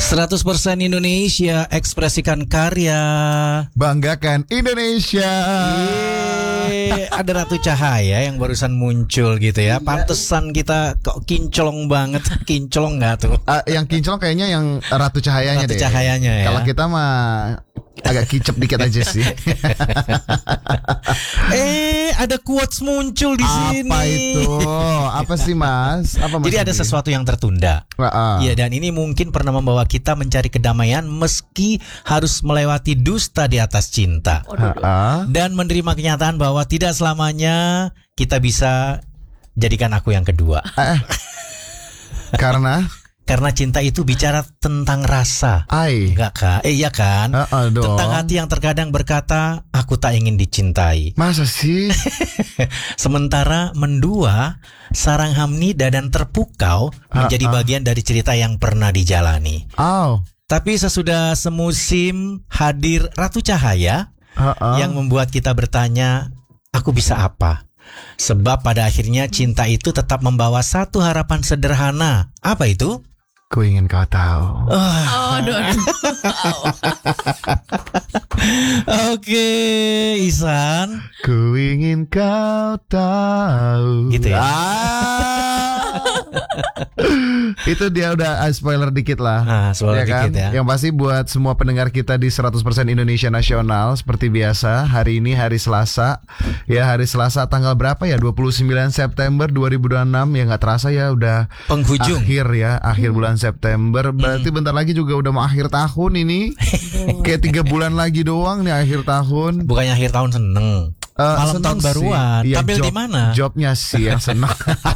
100% Indonesia, ekspresikan karya. Banggakan Indonesia. Ada Ratu Cahaya yang barusan muncul gitu ya. Pantesan kita kok kinclong banget. Kinclong gak tuh? Yang kinclong kayaknya yang Ratu Cahayanya Ratu deh. Cahayanya ya. Kalau kita mah agak kicep dikit aja sih. Ada quotes muncul di sini. Apa itu? Apa sih Mas? Apa Mas? Jadi ada sesuatu yang tertunda. Iya, dan ini mungkin pernah membawa kita mencari kedamaian meski harus melewati dusta di atas cinta. Dan menerima kenyataan bahwa tidak selamanya kita bisa jadikan aku yang kedua. Karena cinta itu bicara tentang rasa. Enggak kak? Iya kan? Tentang hati yang terkadang berkata, aku tak ingin dicintai. Masa sih? Sementara mendua, sarang hamnida dan terpukau menjadi bagian dari cerita yang pernah dijalani. Tapi sesudah semusim hadir Ratu Cahaya yang membuat kita bertanya, aku bisa apa? Sebab pada akhirnya cinta itu tetap membawa satu harapan sederhana. Apa itu? Ku ingin kau tahu. Oke, Ihsan. Ku ingin kau tahu. Gitu ya. Itu dia udah spoiler dikit lah. Spoiler dikit ya. Yang pasti buat semua pendengar kita di 100% Indonesia Nasional, seperti biasa, hari ini hari Selasa. Ya, hari Selasa tanggal berapa ya? 29 September 2026. Ya gak terasa ya udah penghujung. Akhir bulan September. Berarti bentar lagi juga udah mau akhir tahun ini. Kayak 3 bulan lagi doang nih akhir tahun. Bukannya akhir tahun seneng. Malam tahun baruan. Ya, tampil di mana? Jobnya sih yang senang.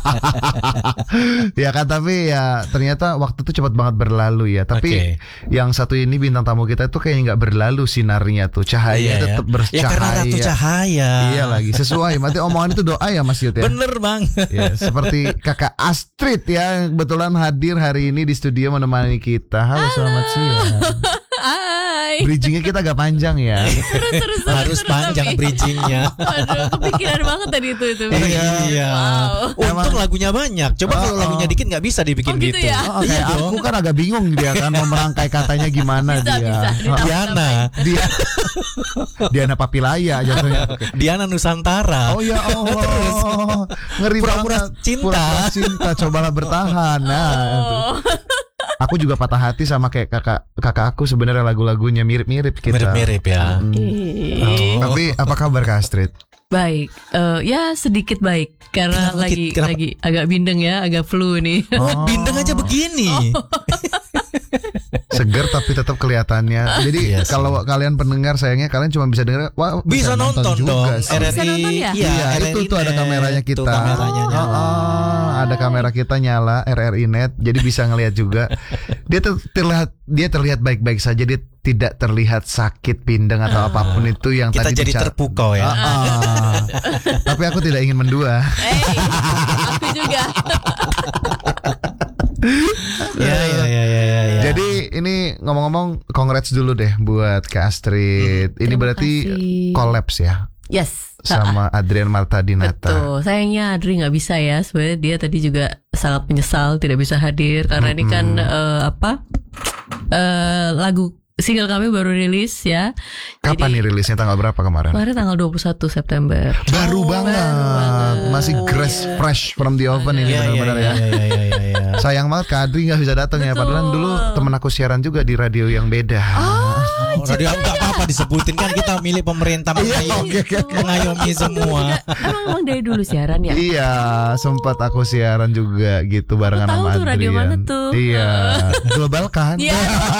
Ya kan, tapi ya ternyata waktu itu cepat banget berlalu ya. Tapi yang satu ini bintang tamu kita tuh kayaknya nggak berlalu sinarnya tuh. Cahaya tetap bercahaya. Ya karena Ratu Cahaya. Iya lagi, sesuai. Berarti omongan itu doa ya Mas Yud ya. Bener banget. Ya, seperti Kakak Astrid ya, kebetulan hadir hari ini di studio menemani kita. Halo, selamat siang. Hai. Bridgingnya kita agak panjang ya. Harus panjang bridgingnya. Aduh, kepikiran banget tadi itu. Iya. Wow. Untung lagunya banyak. Coba kalau lagunya dikit nggak bisa dibikin gitu gitu. ya? Kayak aku kan agak bingung dia kan mau merangkai katanya gimana bisa. Diana Papilaya jatuhnya. Diana Nusantara. Oh ya Allah. Ngeri Pura-pura banget. cinta. Pura-pura cinta, cobalah bertahan. Aku juga patah hati sama kayak kakak aku, sebenarnya lagu-lagunya mirip-mirip kita. Mirip-mirip ya. Tapi apa kabar Kak Astrid? Baik, ya sedikit baik karena lagi agak bindeng ya, agak flu nih. Bindeng aja begini. Seger tapi tetap kelihatannya. Jadi kalau kalian pendengar, sayangnya kalian cuma bisa dengar, bisa nonton juga dong. RRI. Iya, itu tuh ada kameranya kita. Ada kamera kita nyala, RRI Net, jadi bisa ngelihat juga. Dia terlihat baik-baik saja, dia tidak terlihat sakit, pindeng atau apapun itu yang kita tadi jadi terpukau ya. Tapi aku tidak ingin mendua. Aku juga. Ya. Jadi ini ngomong-ngomong, congrats dulu deh buat Kak Astrid. Ini berarti collabs ya? Yes. Sama Adrian Marta Dinata. Betul. Sayangnya Adri nggak bisa ya. Sebenarnya dia tadi juga sangat menyesal tidak bisa hadir karena ini kan lagu single kami baru rilis ya. Kapan nih rilisnya, tanggal berapa kemarin? Kemarin tanggal 21 September. Baru banget. Masih fresh from the oven ini benar-benar ya. Sayang banget Kak Adri gak bisa datang ya. Padahal dulu temen aku siaran juga di radio yang beda. Radio gak apa-apa disebutin, kan kita milik pemerintah, mengayomi semua. Emang dari dulu siaran ya? Iya, sempat aku siaran juga gitu barengan sama Adrian. Radio mana tuh? Iya, Global kan? Iya.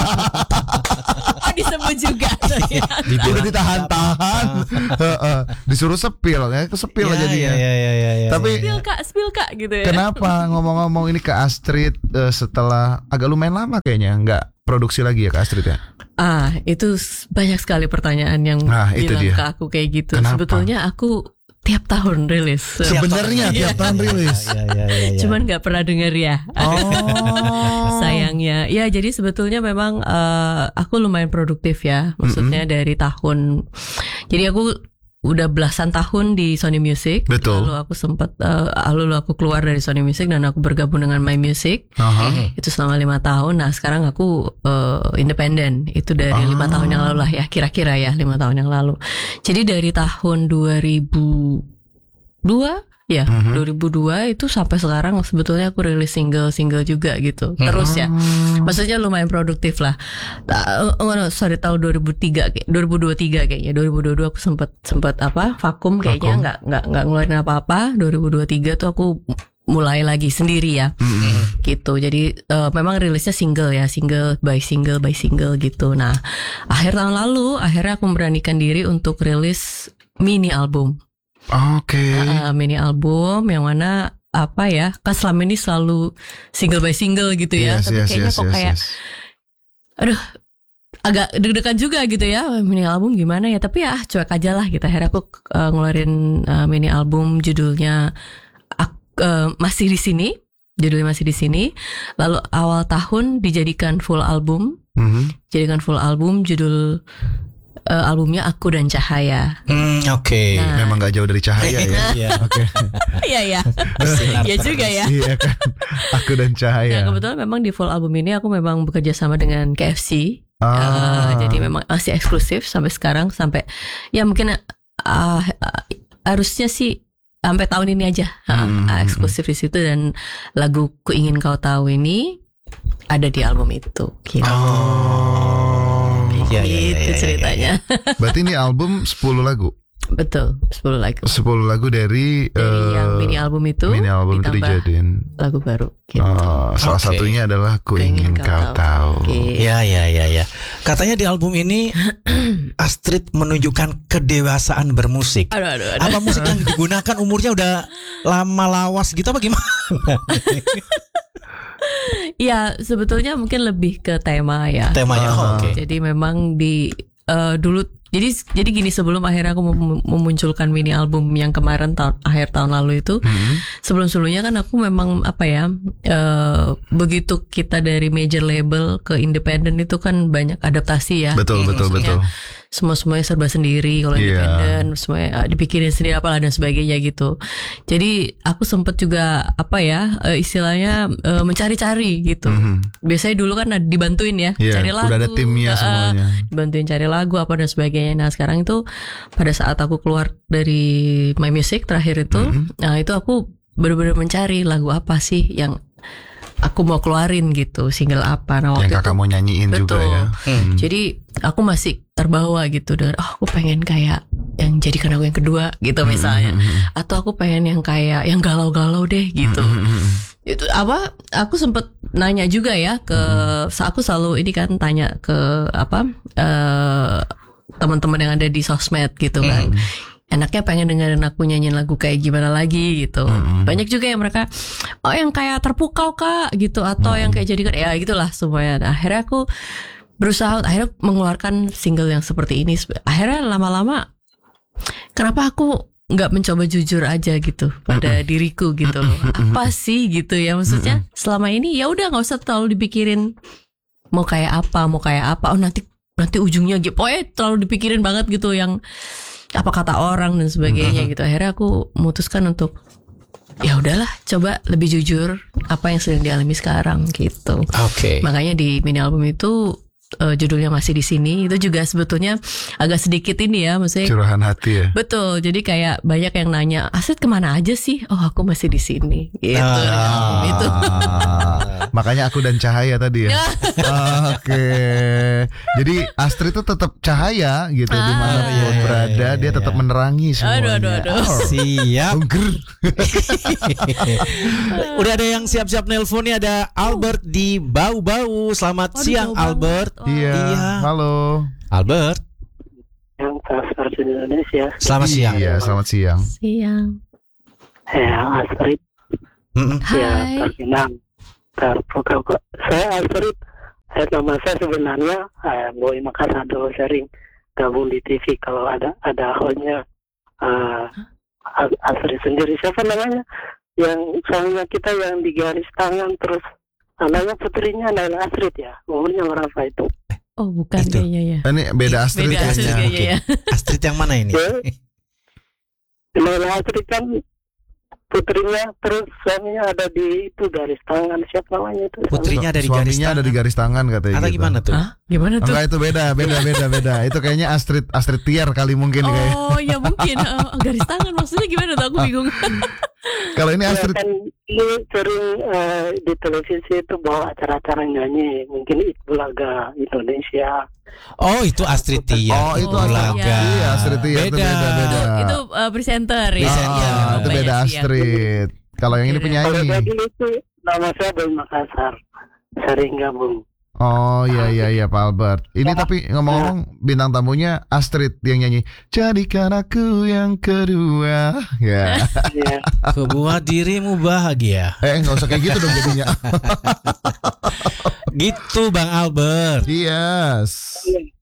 Disebut juga. Udah ditahan-tahan. Disuruh sepil ya, kesepil aja dia. Tapi spill kak gitu ya. Kenapa ngomong-ngomong ini Kak Astrid setelah agak lumayan lama kayaknya nggak produksi lagi ya Kak Astrid ya? Itu banyak sekali pertanyaan yang bilang ke aku kayak gitu. Kenapa? Sebetulnya aku tiap tahun rilis. Sebenarnya tiap tahun rilis. Cuman nggak pernah denger ya. Sayangnya. Ya jadi sebetulnya memang aku lumayan produktif ya. Maksudnya dari tahun. Jadi aku udah belasan tahun di Sony Music. Betul. Lalu aku sempat lalu aku keluar dari Sony Music dan aku bergabung dengan My Music. Itu selama 5 tahun. Nah sekarang aku independen. Itu dari 5 tahun yang lalu lah ya, kira-kira ya 5 tahun yang lalu. Jadi dari tahun 2002 ya, 2002 itu sampai sekarang sebetulnya aku rilis single juga gitu. Terus ya, maksudnya lumayan produktif lah. Tahun 2023 kayaknya. 2022 aku sempat vakum kayaknya, nggak ngeluarin apa-apa. 2023 tuh aku mulai lagi sendiri ya, gitu. Jadi memang rilisnya single by single gitu. Nah, akhir tahun lalu akhirnya aku memberanikan diri untuk rilis mini album. Mini album yang mana kan selama ini selalu single by single gitu ya. Tapi kayaknya kayak aduh, agak deg-degan juga gitu ya, mini album gimana ya. Tapi ya cuek aja lah gitu. Akhirnya aku ngeluarin mini album judulnya Masih di Sini. Judulnya Masih di Sini. Lalu awal tahun dijadikan full album. Jadikan full album, judul albumnya Aku dan Cahaya. Oke. Nah, memang gak jauh dari cahaya ya. Oke. Iya. Iya juga ya. Iya kan. Aku dan Cahaya. Nah, kebetulan memang di full album ini aku memang bekerja sama dengan KFC. Jadi memang masih eksklusif sampai sekarang, sampai ya mungkin harusnya sih sampai tahun ini aja eksklusif di situ, dan lagu Ku Ingin Kau Tahu ini ada di album itu. Gitu. Itu ceritanya. Berarti ini album 10 lagu. Betul, 10 lagu. 10 lagu dari yang mini album itu. Mini album itu dijadiin lagu baru. Gitu. Salah satunya adalah Ku Ingin Kau Tahu. Ya. Katanya di album ini Astrid menunjukkan kedewasaan bermusik. Aduh. Apa musik yang digunakan umurnya udah lama lawas gitu apa gimana? Ya sebetulnya mungkin lebih ke tema ya. Temanya. Jadi memang di dulu. Jadi gini, sebelum akhirnya aku memunculkan mini album yang kemarin akhir tahun lalu itu, sebelumnya kan aku memang begitu kita dari major label ke independen itu kan banyak adaptasi ya. Betul. Semuanya serba sendiri kalau independen, semuanya dipikirin sendiri apalah dan sebagainya gitu. Jadi aku sempet juga istilahnya mencari-cari gitu. Biasanya dulu kan dibantuin ya, cari lagu. Udah ada timnya semuanya. Dibantuin cari lagu apa dan sebagainya. Nah sekarang itu pada saat aku keluar dari My Music terakhir itu, nah itu aku benar-benar mencari lagu apa sih yang aku mau keluarin gitu, single apa. Nah, yang kakak mau nyanyiin juga ya. Jadi aku masih terbawa gitu dengan aku pengen kayak yang jadikan aku yang kedua gitu misalnya, atau aku pengen yang kayak yang galau-galau deh gitu. Itu aku sempet nanya juga ya ke aku selalu ini kan tanya ke teman-teman yang ada di sosmed gitu kan. Enaknya pengen dengerin aku nyanyiin lagu kayak gimana lagi gitu. Banyak juga yang mereka yang kayak Terpukau Kak gitu, atau yang kayak jadikan ya gitulah semuanya. Nah, akhirnya aku berusaha mengeluarkan single yang seperti ini. Akhirnya lama-lama kenapa aku nggak mencoba jujur aja gitu pada diriku gitu loh. Apa sih gitu ya, maksudnya selama ini ya udah nggak usah terlalu dipikirin mau kayak apa. Oh nanti ujungnya gitu. Pokoknya terlalu dipikirin banget gitu yang apa kata orang dan sebagainya gitu. Akhirnya aku memutuskan untuk ya udahlah, coba lebih jujur apa yang sedang dialami sekarang gitu. Makanya di mini album itu judulnya Masih di Sini itu juga sebetulnya agak sedikit ini ya, maksudnya curahan hati ya. Betul. Jadi kayak banyak yang nanya, Astrid kemana aja sih? Oh aku masih di sini gitu. Itu. Makanya Aku dan Cahaya tadi ya. Oke. Jadi Astrid itu tetap cahaya gitu, dimanapun berada dia tetap menerangi semuanya. Aduh. Siap. Udah ada yang siap-siap nelpon nih, ada Albert di Bau-Bau. Selamat siang Albert. Iya. Halo Albert. Yang transfer di Indonesia. Selamat siang. Iya, selamat siang. Ya, Astrid. Hai. Ya, terkenal. Saya Astrid. Nama saya sebenarnya Boy Makassar, sering gabung di TV kalau ada hostnya Astrid sendiri. Siapa namanya? Yang soalnya kita yang di garis tangan terus namanya putrinya adalah Astrid ya. Umurnya berapa itu? Oh bukan kayaknya ya. Ini beda Astrid kayaknya. Astrid yang mana ini? Lola Astrid kan putrinya, terus suaminya ada di itu garis tangan, siapa namanya itu? Putrinya ada di garis Suaminya tangan. ada di garis tangan katanya. Atau gitu. gimana tuh? Hah? Gimana tuh? Enggak, itu beda. Itu kayaknya Astrid Tiar kali mungkin kayak. Oh ya mungkin garis tangan maksudnya gimana tuh? Aku bingung. Kalau ini Ya, Astrid kan ini sering di televisi itu bawa acara-acara nyanyi, mungkin Iqbal Laga Indonesia. Oh, itu Astrid Tiar. Oh, itu Laga. Iya, Astrid Tiar itu Beda. beda. Itu presenter ya. Presenter. Iya, Itu beda banyak sih aku. Astrid. Kalau yang ini Beda. Kalau penyanyi. tadi itu nama saya Boy Makassar, sering gabung. Oh iya Pak Albert. Ini tapi ngomong-ngomong bintang tamunya Astrid yang nyanyi Jadikan aku yang kedua. Ya. Iya. Ku buat dirimu bahagia. Nggak usah kayak gitu dong jadinya. Gitu Bang Albert. Yes.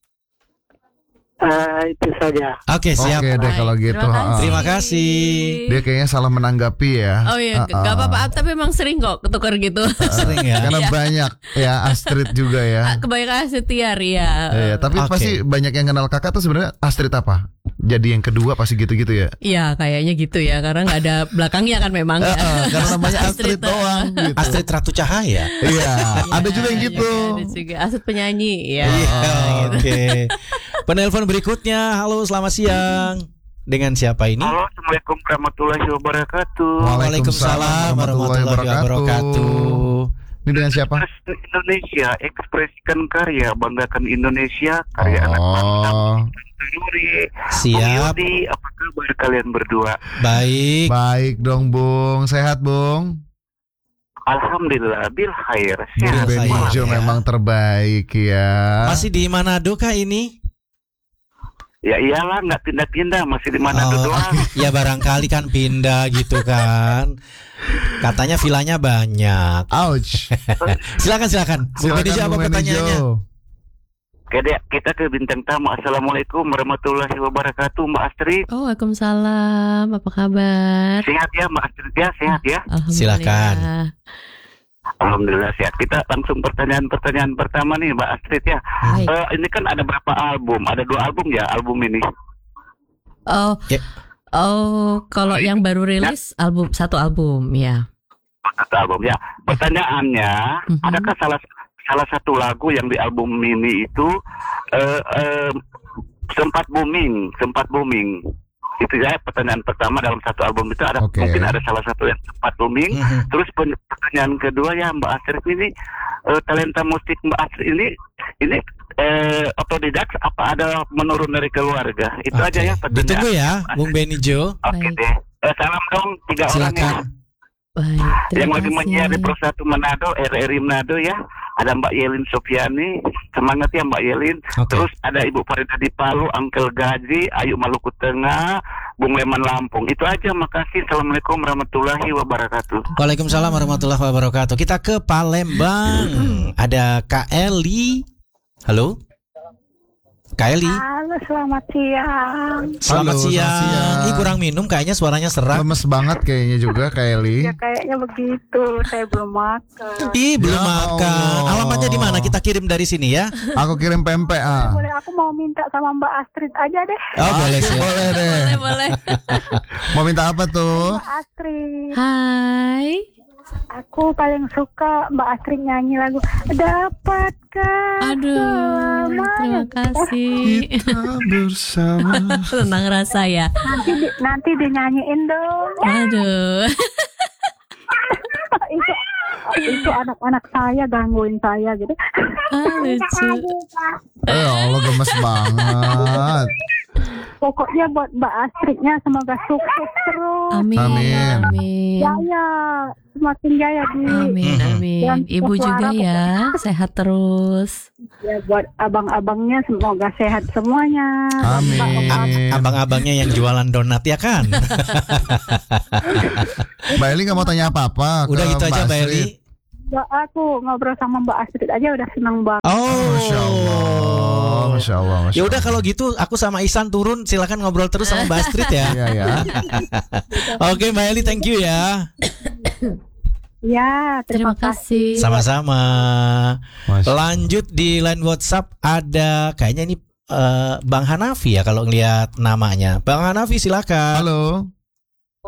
Itu saja. Oke, siap. Oke deh kalau gitu. Terima kasih. Dia kayaknya salah menanggapi ya. Oh iya, gak apa-apa. Tapi emang sering kok ketukar gitu. Sering ya. Karena Iya. banyak ya Astrid juga ya. Kebanyakan Astrid Tiar ya. Iya, tapi Oke. pasti banyak yang kenal kakak tuh sebenarnya Astrid apa? Jadi yang kedua pasti gitu-gitu ya. Iya, kayaknya gitu ya. Karena nggak ada belakangnya kan memang. Ya. Karena namanya Astrid doang. Gitu. Astrid Ratu Cahaya. Iya, ada juga yang gitu. Ada juga Astrid penyanyi. Ya. Oke. Penelpon berikutnya. Halo, selamat siang. Dengan siapa ini? Halo, Assalamualaikum warahmatullahi wabarakatuh. Waalaikumsalam warahmatullahi wabarakatuh. Ini dengan siapa? Indonesia, ekspresikan karya, banggakan Indonesia, karya anak bangsa. Nuri, Siap. Bung Yudi, apa kabar kalian berdua? Baik. Baik dong Bung, sehat Bung. Alhamdulillah, bil khair. Bil Sehat. khair. Benny Jo ya. memang terbaik ya. Masih di Manado kah ini? Ya iyalah, nggak pindah-pindah, masih di mana doang. Ya barangkali kan pindah gitu kan. Katanya vilanya banyak. Ouch. Silakan. Bung Benny Jo, apa Bung Benny pertanyaannya? Jo. Oke deh, kita ke bintang tamu. Assalamualaikum warahmatullahi wabarakatuh, Mbak Astrid. Oh, waalaikumsalam. Apa kabar? Sehat ya, Mbak Astrid ya, sehat ya. Alhamdulillah. Silakan. Alhamdulillah sehat. Kita langsung pertanyaan pertama nih, Mbak Astrid ya. Baik. Ini kan ada berapa album? Ada 2 album ya, album ini. Oh, Ya. kalau yang baru rilis satu album ya. Satu album ya. Pertanyaannya, adakah salah satu lagu yang di album ini itu sempat booming? Itu ya pertanyaan pertama dalam satu album itu ada Oke. mungkin ada salah satu yang sempat booming. Mhm. Terus pertanyaan kedua ya Mbak Astrid ini talenta musik Mbak Astrid ini otodidak apa ada menurun dari keluarga? Itu Oke. aja ya pertanyaan. Ditunggu ya, Bung Benny Jo. Oke Baik. deh. Salam dong 3 orang ya. Silakan. Baik, Yang terima lagi menyiar di kasih. Pro 1 Manado, RRI Manado ya. Ada Mbak Yelin Sofiani, semangat ya Mbak Yelin. Oke. Terus ada Ibu Farida di Palu, Uncle Gaji, Ayu Maluku Tengah, Bung Leman Lampung. Itu aja, makasih. Assalamualaikum warahmatullahi wabarakatuh. Waalaikumsalam warahmatullahi wabarakatuh. Kita ke Palembang. Ada Kak Eli. Halo. Kak Eli. Halo, selamat siang. Selamat Halo, siang. selamat siang. Ih, kurang minum kayaknya suaranya serak. Lemes banget kayaknya juga Kak Eli. Ya kayaknya begitu, saya belum makan. Ih, belum Ya makan. Allah. Alamatnya di mana? Kita kirim dari sini ya. Aku kirim pempek Boleh aku mau minta sama Mbak Astrid aja deh. Oh, boleh sih. Boleh deh. Boleh. Mau minta apa tuh? Mbak Astrid, Hai. aku paling suka Mbak Astrid nyanyi lagu Dapatkah Aduh, terima kasih. Kita bersama. Tentang rasa ya. nanti dinyanyiin dong. Aduh. itu anak-anak saya gangguin saya gitu. Lucu. Allah gemes banget. Pokoknya buat Mbak Astridnya semoga sukses terus. Amin. Amin. Amin. Jaya, semakin jaya di Amin, amin. Dan Ibu juga ya, sehat terus. ya buat abang-abangnya semoga sehat semuanya. Amin. Abang-abangnya yang jualan donat ya kan? Mbak Eli nggak mau tanya apa-apa. Udah ke gitu aja Mbak Astrid. Eli. Ya, aku ngobrol sama Mbak Astrid aja udah senang banget. Oh, Masya Allah, Masya Allah, Masya Ya udah Allah. kalau gitu aku sama Isan turun, silakan ngobrol terus sama Mbak Astrid ya. Iya ya. Oke Mbak Eli, thank you ya. Ya, Terima kasih. Sama-sama. Masya- Lanjut di line WhatsApp ada kayaknya ini Bang Hanafi ya kalau ngelihat namanya. Bang Hanafi silakan. Halo.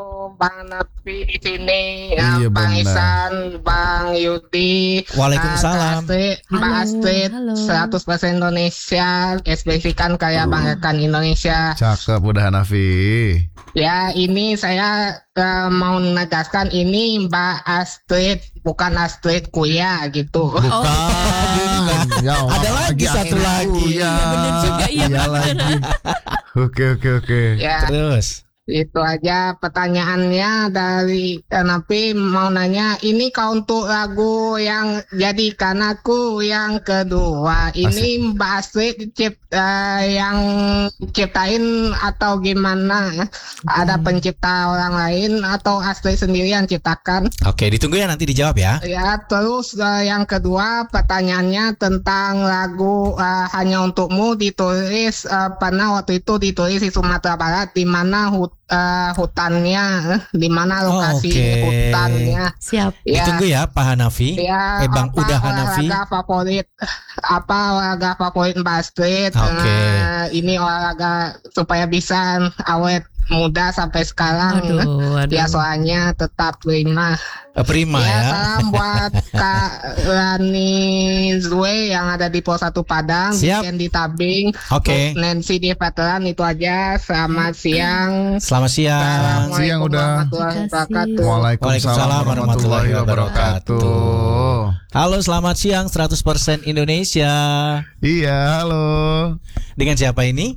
Bang Napi di sini, Iya, Bang benar. Isan, Bang Yudi, Waalaikumsalam. Mbak Astrid, Halo. 100% Indonesia, ekspresikan kayak banggakan Indonesia. Cakep udah Hanafi. Ya, ini saya mau menegaskan ini Mbak Astrid, bukan Astrid Kuya gitu. Bukan. Ya Allah, Ada lagi satu akhirnya lagi. ya. Iya, bener juga, iya, bener. lagi. Oke. Ya, Terus. itu aja pertanyaannya dari Napi mau nanya ini kau untuk lagu yang jadikan aku yang kedua ini Mbak Astrid yang ciptain atau gimana? Ada pencipta orang lain atau Astrid sendiri yang ciptakan? Oke, ditunggu ya, nanti dijawab ya. Ya, terus yang kedua pertanyaannya tentang lagu Hanya Untukmu ditulis pernah waktu itu ditulis di Sumatera Barat, di mana hutannya, di mana lokasi Oke. hutannya. Siap. Ya, Ditunggu ya Pak Hanafi. ya, Bang apa Uda Hanafi. olahraga favorit Mbak Astrid? Oke. Ini olahraga supaya bisa awet muda sampai sekarang. Aduh. Ya, soalnya tetap prima. Prima Ya, ya. salam buat Kak Rani Zue yang ada di Pos 1 Padang, Siap. di Tabing. Oke. Untuk Nancy di Veteran itu aja. Selamat siang. Selamat siang. Assalamualaikum Siang udah. warahmatullahi Terima kasih. wabarakatuh. Waalaikumsalam warahmatullahi wabarakatuh. Halo, selamat siang 100% Indonesia. Iya, halo. Dengan siapa ini?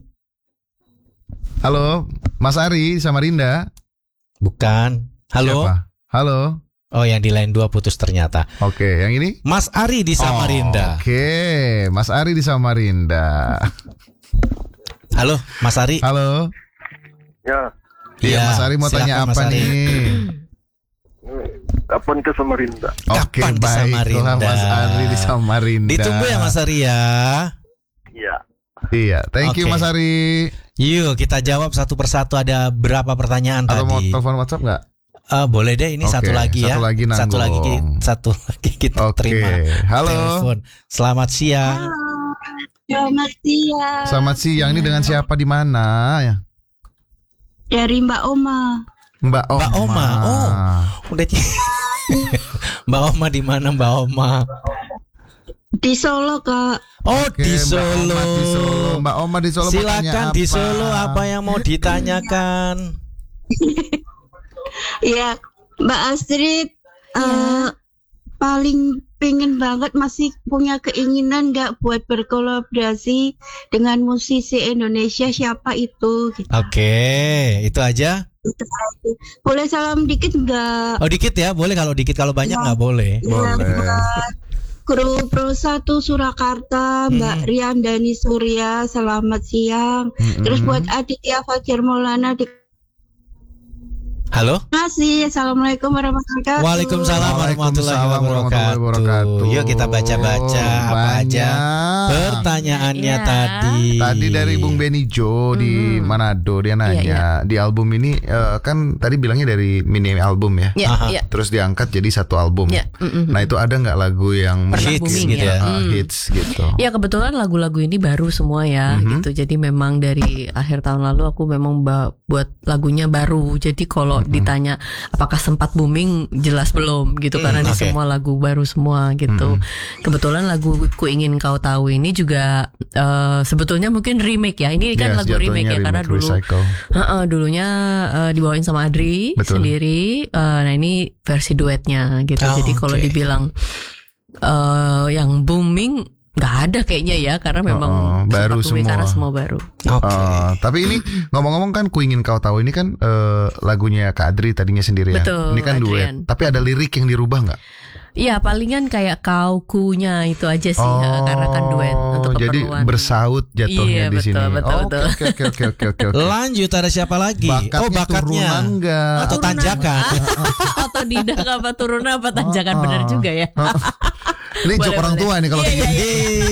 Halo, Mas Ari Samarinda. Bukan. Halo. Siapa? Halo. Oh, yang di line 2 putus ternyata. Oke, yang ini? Mas Ari di Samarinda. Oke, Mas Ari di Samarinda. Halo, Mas Ari. Halo. Ya, Iya, Iya, Mas Ari mau silakan, tanya Mas apa Ari. nih? kapan ke Samarinda? Oke, Kapan di baiklah Samarinda? Mas Ari di Samarinda. Ditunggu ya Mas Ari ya. Iya. Iya, thank you Oke. Mas Ari. Yuk kita jawab satu persatu. Ada berapa pertanyaan Atau mau tadi? telepon WhatsApp nggak? Boleh deh, ini Oke, satu lagi ya. satu lagi nanggung. Satu lagi kita Oke, terima. halo. Telepon. Selamat siang. Selamat siang. Selamat siang. Ini dengan siapa di mana ya? Dari Mbak Oma. Mbak Oma. Mbak Oma. Oh, udah. Mbak Oma di mana Mbak Oma? Di Solo, Kak. Oh, Oke, di Mbak Solo. Oma di Solo. Mbak Oma di Solo mau tanya Silakan apa? di Solo apa yang mau ditanyakan? Ya, Mbak Astrid paling pengen banget, masih punya keinginan nggak buat berkolaborasi dengan musisi Indonesia, siapa itu? Gitu. Oke, itu aja. Boleh salam dikit nggak? Oh, dikit ya, boleh. Kalau dikit, kalau banyak nggak boleh. Boleh. Buat Kru Pro 1 Surakarta, Mbak Rian Dani Surya, selamat siang. Terus buat Aditya Fajar Maulana di Halo? kasih. Assalamualaikum warahmatullahi wabarakatuh. Waalaikumsalam warahmatullahi Waalaikumsalam warahmatullahi wabarakatuh. wabarakatuh. Yuk kita baca-baca apa aja Banyak. pertanyaannya Iya. tadi. Tadi dari Bung Benny Jo di Manado, dia nanya di album ini kan tadi bilangnya dari mini album ya. Ya, Aha. ya. Terus diangkat jadi satu album. Ya, Nah itu ada nggak lagu yang Pernah Hits booming gitu ya. hits gitu? Ya kebetulan lagu-lagu ini baru semua ya gitu. Jadi memang dari akhir tahun lalu aku memang buat lagunya baru. Jadi kalau ditanya apakah sempat booming, jelas belum gitu karena ini oke. semua lagu baru semua gitu. Kebetulan lagu Ku Ingin Kau Tahu ini juga sebetulnya mungkin remake ya. Ini kan Yes, lagu remake ya jatuhnya karena remake, dulu recycle. dulunya dibawain sama Adri Betul. sendiri. Nah ini versi duetnya gitu. Oh, Jadi kalau oke. dibilang yang booming nggak ada kayaknya ya karena memang baru sempat booming semua. karena semua baru. Oke. Tapi ini ngomong-ngomong kan Ku Ingin Kau Tahu ini kan lagunya Kak Adri tadinya sendirian. Betul, Ini kan duet. Adrian. Tapi ada lirik yang dirubah nggak? Iya palingan kayak kau kunya itu aja sih karena kan duet untuk jadi keperluan. bersaut jatuhnya Iya, di sini. betul, betul. Oke. Lanjut, ada siapa lagi? Bakatnya turunan nggak? Atau tanjakan? Otodidak apa turunan apa tanjakan benar juga ya. Ini joke orang tua nih kalau kayak gini.